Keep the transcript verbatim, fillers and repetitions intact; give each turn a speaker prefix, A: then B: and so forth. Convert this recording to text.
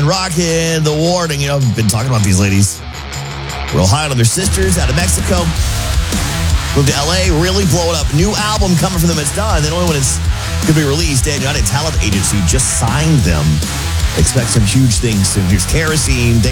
A: rocking the warning. You know, I've been talking about these ladies. Real high on their sisters out of Mexico. Moved to L A, really blowing up. New album coming from them. It's done. They don't know when it's going to be released. And United Talent Agency just signed them. Expect some huge things soon. Here's Kerosene.